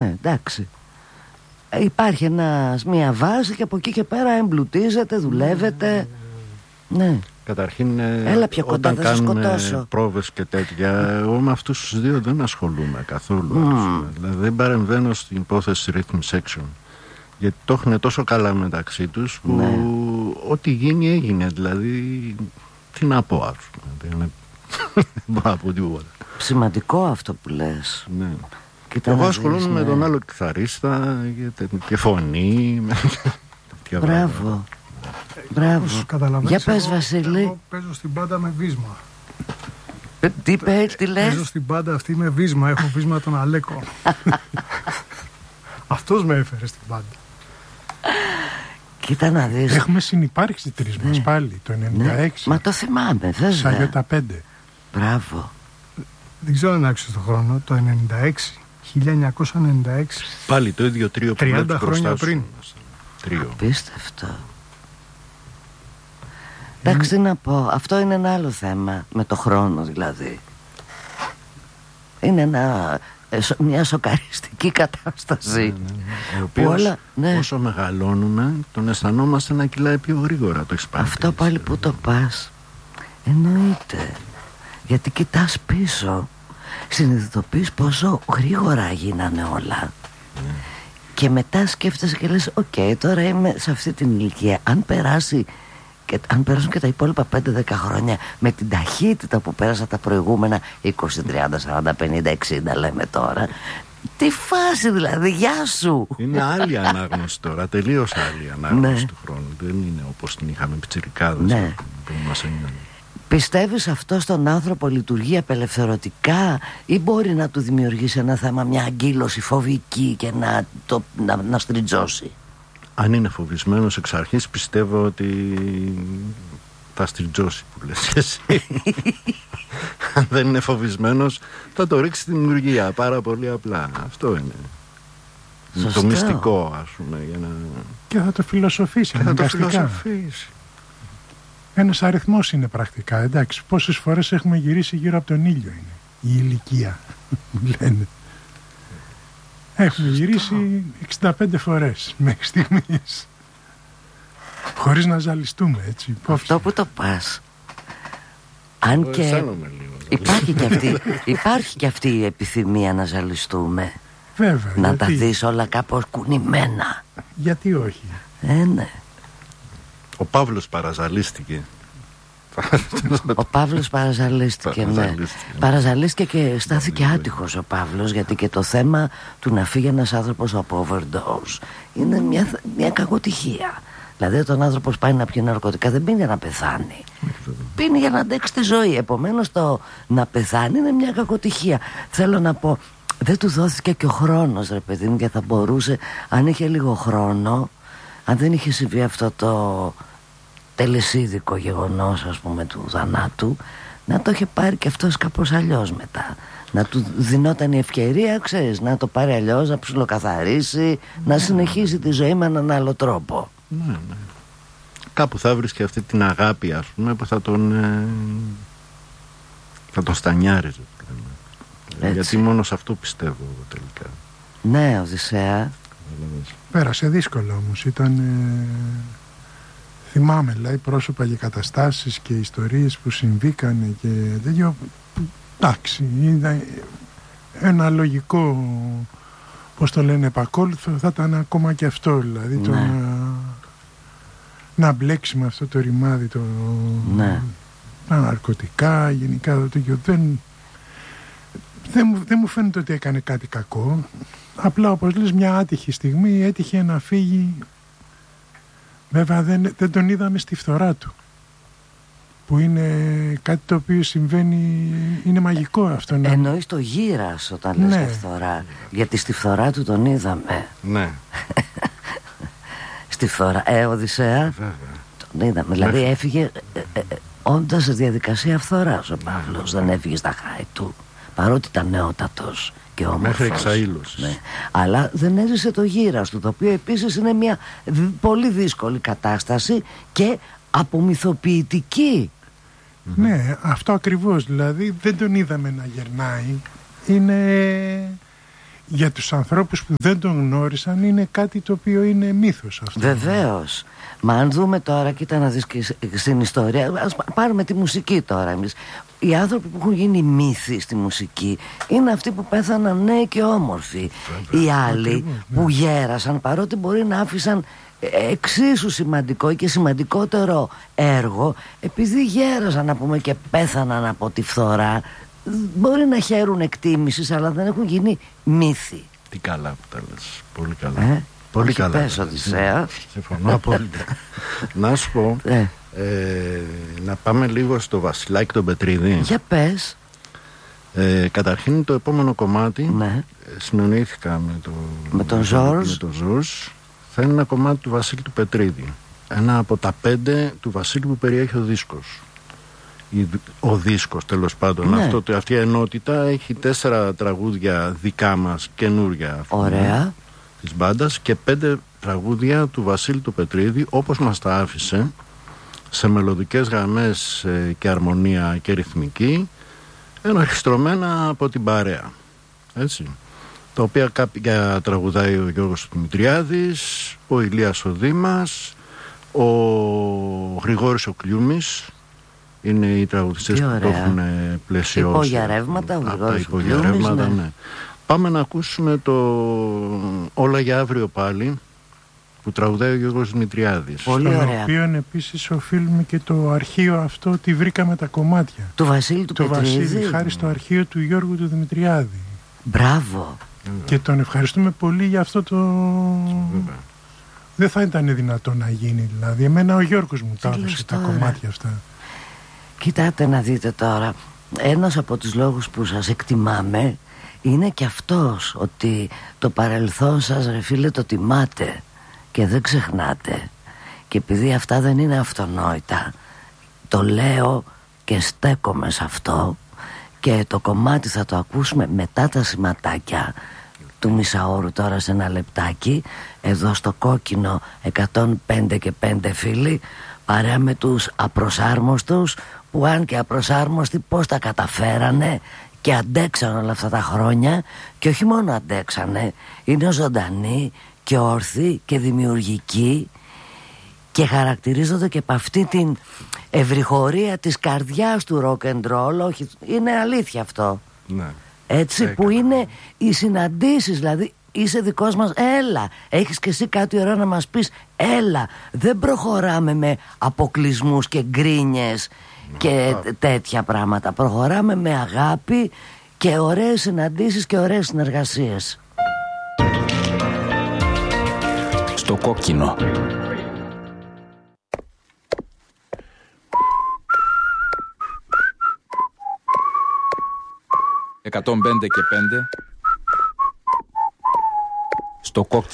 Ναι, εντάξει. Υπάρχει μια βάση και από εκεί και πέρα εμπλουτίζεται, δουλεύετε. Ναι. Καταρχήν, έλα πιο κοντά, όταν κάνουν πρόβες και τέτοια, εγώ με αυτούς τους δύο δεν ασχολούμαι καθόλου. Δηλαδή δεν παρεμβαίνω στην υπόθεση rhythm section, γιατί το έχουν τόσο καλά μεταξύ τους που ό,τι γίνει έγινε. Δηλαδή τι να πω, ας πούμε. Δεν μπορώ να πω τίποτα. Σημαντικό αυτό που λες. Ναι. Εγώ ασχολούμαι με τον άλλο κιθαρίστα και φωνή. Μπράβο. Μπράβο. Για πες, Βασίλη. Εγώ παίζω στην μπάντα με βίσμα. Τι λες? Παίζω στην μπάντα αυτή με βίσμα. Έχω βίσμα τον Αλέκο. Αυτός με έφερε στην μπάντα. Κοίτα να δεις. Έχουμε συνυπάρξει τρεις μας πάλι το 96. Μα το θυμάμαι, βέβαια. Σαγιώτα 5. Μπράβο. Δεν ξέρω αν άξιζε τον χρόνο. Το 1996. Πάλι το ίδιο τρίο που 30 χρόνια πριν. Απίστευτο. Εντάξει, τι να πω. Αυτό είναι ένα άλλο θέμα. Με το χρόνο δηλαδή. Είναι μια σοκαριστική κατάσταση. Ο οποίος όσο μεγαλώνουμε τον αισθανόμαστε να κυλάει πιο γρήγορα. Το αυτό πάλι που το πας. Εννοείται. Γιατί κοιτάς πίσω, συνειδητοποιείς πόσο γρήγορα γίνανε όλα. Και μετά σκέφτεσαι και λες οκ, τώρα είμαι σε αυτή την ηλικία. Αν περάσουν και τα υπόλοιπα 5-10 χρόνια με την ταχύτητα που πέρασα τα προηγούμενα 20, 30, 40, 50, 60 λέμε τώρα, τι φάση δηλαδή, γεια σου. Είναι άλλη ανάγνωση τώρα, τελείως άλλη ανάγνωση του χρόνου. Δεν είναι όπως την είχαμε πιτσιρικάδες που μας ένιωνε. Πιστεύεις αυτό στον άνθρωπο λειτουργεί απελευθερωτικά ή μπορεί να του δημιουργήσει ένα θέμα, μια αγκύλωση φοβική και να στριτζώσει? Αν είναι φοβισμένος εξ αρχής, πιστεύω ότι θα στριτζώσει που λες εσύ. Αν δεν είναι φοβισμένος, θα το ρίξει στη δημιουργία, πάρα πολύ απλά. Αυτό είναι. Σωστό. Το μυστικό, ας πούμε, και θα το φιλοσοφήσει. Ένας αριθμός είναι πρακτικά. Εντάξει, πόσες φορές έχουμε γυρίσει γύρω από τον ήλιο είναι η ηλικία. Λένε. Έχουμε γυρίσει 65 φορές μέχρι στιγμής. Χωρίς να ζαλιστούμε, έτσι. Αυτό που το πας. Αν και υπάρχει και αυτή η επιθυμία να ζαλιστούμε. Βέβαια. Να τα δεις όλα κάπως κουνημένα. Γιατί όχι? Ναι. Ο Παύλος παραζαλίστηκε. Ο Παύλος παραζαλίστηκε, ναι. Παραζαλίστηκε και στάθηκε άτυχος ο Παύλος, γιατί και το θέμα του να φύγει ένας άνθρωπος από overdose είναι μια κακοτυχία. Δηλαδή όταν ο άνθρωπος πάει να πιει ναρκωτικά δεν πίνει για να πεθάνει, πίνει για να αντέξει τη ζωή. Επομένως το να πεθάνει είναι μια κακοτυχία. Θέλω να πω, δεν του δόθηκε και ο χρόνος, ρε παιδί μου, και θα μπορούσε, αν είχε λίγο χρόνο, αν δεν είχε συμβεί αυτό το τελεσίδικο γεγονός, ας πούμε, του θανάτου, να το είχε πάρει και αυτός κάπως αλλιώς μετά. Να του δινόταν η ευκαιρία, ξέρεις, να το πάρει αλλιώς, να ψιλοκαθαρίσει, να συνεχίσει τη ζωή με έναν άλλο τρόπο. Ναι. Κάπου θα βρεις και αυτή την αγάπη, ας πούμε, που θα τον στανιάριζε. Γιατί μόνο σε αυτό πιστεύω τελικά. Ναι, Οδυσσέα. Πέρασε δύσκολο όμως. Ήταν... θυμάμαι, δηλαδή, πρόσωπα και καταστάσεις και ιστορίες που συμβήκανε και τέτοιο. Εντάξει, είναι ένα λογικό, πώς το λένε, επακόλουθο θα ήταν ακόμα και αυτό, δηλαδή, το να μπλέξει με αυτό το ρημάδι, τα ναρκωτικά, γενικά το τέτοιο. Δεν μου φαίνεται ότι έκανε κάτι κακό. Απλά, όπως λες, μια άτυχη στιγμή έτυχε να φύγει. Βέβαια δεν τον είδαμε στη φθορά του, που είναι κάτι το οποίο συμβαίνει, είναι μαγικό αυτό. Εννοείς το γύρας όταν λες τη φθορά? Γιατί στη φθορά του τον είδαμε. Ναι. Στη φθορά, Οδυσσέα. Βέβαια. Τον είδαμε, δηλαδή έφυγε όντας σε διαδικασία φθοράς ο Παύλος. Δεν έφυγε στα χάη του, παρότι ήταν νεότατος και όμορφος. Μέχρι εξαήλωσης. Ναι. Αλλά δεν έζησε το γύρας του, το οποίο επίσης είναι μια πολύ δύσκολη κατάσταση και απομυθοποιητική. Ναι, αυτό ακριβώς. Δηλαδή δεν τον είδαμε να γερνάει. για τους ανθρώπους που δεν τον γνώρισαν είναι κάτι το οποίο είναι μύθος αυτό. Βεβαίως. Μα αν δούμε τώρα, κοίτα να δεις και στην ιστορία, ας πάρουμε τη μουσική τώρα εμείς. Οι άνθρωποι που έχουν γίνει μύθοι στη μουσική είναι αυτοί που πέθαναν νέοι και όμορφοι. Οι άλλοι που γέρασαν, παρότι μπορεί να άφησαν εξίσου σημαντικό και σημαντικότερο έργο, επειδή γέρασαν να πούμε και πέθαναν από τη φθορά, μπορεί να χαίρουν εκτίμησης, αλλά δεν έχουν γίνει μύθοι. Τι καλά που τα λες. Πολύ καλά. Πολύ καλά. Πες, Οδυσσέα. Συμφωνώ απόλυτα. Να σου πω, να πάμε λίγο στο Βασιλάκι τον Πετρίδη. Για πες. Καταρχήν το επόμενο κομμάτι, ναι. Συνονήθηκα με τον Ζορζ. Θα είναι ένα κομμάτι του Βασίλη του Πετρίδη. Ένα από τα 5 του Βασίλη που περιέχει ο δίσκος. Ο δίσκος τέλος πάντων. Ναι. Αυτή η ενότητα έχει 4 τραγούδια δικά μας, καινούρια. Ωραία. Της μπάντας και 5 τραγούδια του Βασίλη του Πετρίδη, όπως μας τα άφησε, σε μελωδικές γραμμές και αρμονία και ρυθμική, ενορχιστρωμένα από την παρέα. Έτσι. Τα οποία κάποια τραγουδάει ο Γιώργος Δημητριάδης, ο Ηλίας ο Δήμας, ο Γρηγόρης ο Κλιούμης. Είναι οι τραγουδιστές που το έχουν πλαισιώσει. Υπογειαρεύματα, ο Γρηγόρης ο Κλιούμης, ναι. Πάμε να ακούσουμε το «Όλα για αύριο πάλι» που τραγουδάει ο Γιώργος Δημητριάδης. Πολύ ωραία. Στο οποίο επίσης οφείλουμε και το αρχείο αυτό ότι βρήκαμε τα κομμάτια. Του Βασίλη του Πετρίδη. Βασίλη, χάρη στο αρχείο του Γιώργου του Δημητριάδη. Μπράβο. Και τον ευχαριστούμε πολύ για αυτό το... Δεν θα ήταν δυνατό να γίνει δηλαδή. Εμένα ο Γιώργος μου τα έδωσε τα κομμάτια αυτά. Κοιτάτε να δείτε τώρα. Ένας από τους λόγους που σας εκτιμάμε είναι και αυτός, ότι το παρελθόν σας, ρε φίλε, το τιμάτε και δεν ξεχνάτε. Και επειδή αυτά δεν είναι αυτονόητα, το λέω και στέκομαι σε αυτό. Και το κομμάτι θα το ακούσουμε μετά τα σηματάκια του μισάωρου, τώρα σε ένα λεπτάκι, εδώ στο Κόκκινο 105 και 5 φίλοι, παρέα με τους απροσάρμοστους, που αν και απροσάρμοστοι πώς τα καταφέρανε και αντέξαν όλα αυτά τα χρόνια. Και όχι μόνο αντέξανε, είναι ζωντανοί και όρθιοι και δημιουργικοί και χαρακτηρίζονται και από αυτή την ευρυχωρία της καρδιάς του rock and roll. Όχι, είναι αλήθεια αυτό. Ναι. Έτσι που είναι οι συναντήσεις, δηλαδή είσαι δικός μας, έλα, έχεις και εσύ κάτι ωραίο να μας πεις, έλα. Δεν προχωράμε με αποκλεισμούς και γκρίνιες και τέτοια πράγματα. Προχωράμε με αγάπη και ωραίες συναντήσεις και ωραίες συνεργασίες. Στο Κόκκινο. 105 και 5 στο Κόκκινο.